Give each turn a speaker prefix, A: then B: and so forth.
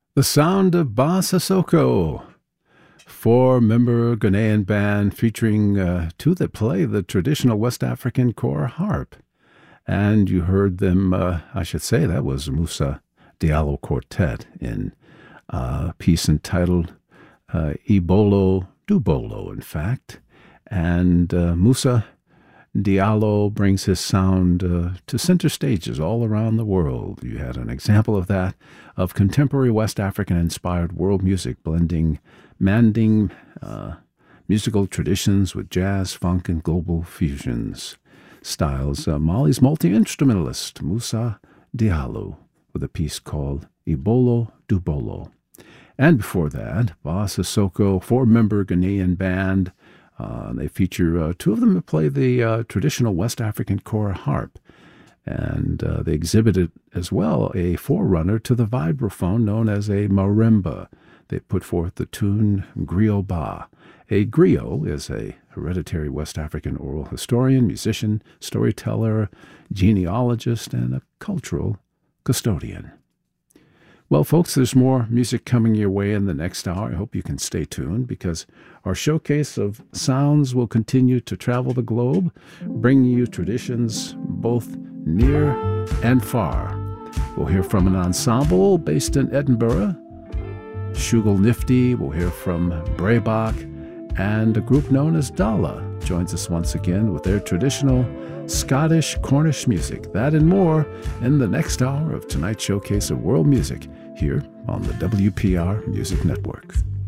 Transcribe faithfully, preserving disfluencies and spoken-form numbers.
A: The sound of Ba Sissoko, four-member Ghanaian band featuring uh, two that play the traditional West African kora harp. And you heard them, uh, I should say, that was Musa Diallo Quartet in a piece entitled uh, Ibolo Dubolo, in fact. And uh, Musa Diallo brings his sound uh, to center stages all around the world. You had an example of that, of contemporary West African-inspired world music, blending Manding uh, musical traditions with jazz, funk, and global fusions styles. Uh, Mali's multi-instrumentalist, Musa Diallo, with a piece called Ibolo Dubolo. And before that, Ba Sissoko, four-member Ghanaian band. Uh, they feature uh, two of them that play the uh, traditional West African kora harp. And uh, they exhibited as well a forerunner to the vibraphone known as a marimba. They put forth the tune Griot Ba. A griot is a hereditary West African oral historian, musician, storyteller, genealogist, and a cultural custodian. Well, folks, there's more music coming your way in the next hour. I hope you can stay tuned because our showcase of sounds will continue to travel the globe, bringing you traditions both near and far. We'll hear from an ensemble based in Edinburgh, Shugal Nifty. We'll hear from Braybach, and a group known as Dala joins us once again with their traditional Scottish Cornish music. That and more in the next hour of tonight's showcase of world music here on the W P R Music Network.